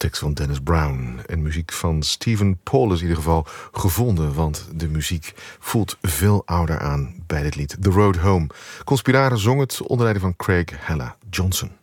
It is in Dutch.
Tekst van Dennis Brown en muziek van Stephen Paul is in ieder geval gevonden, want de muziek voelt veel ouder aan bij dit lied. The Road Home. Conspirare zong het onder leiding van Craig Hella Johnson.